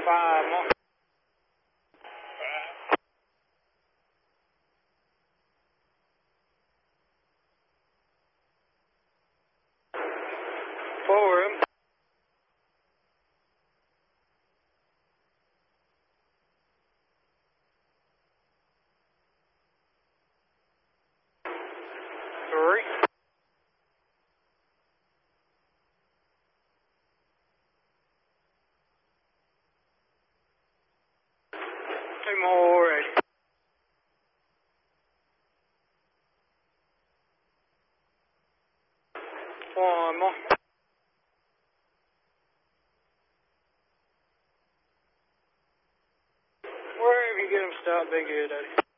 5 more. Forward. Three. Two more ready. One more. Wherever you get them stopped, be good, Eddie.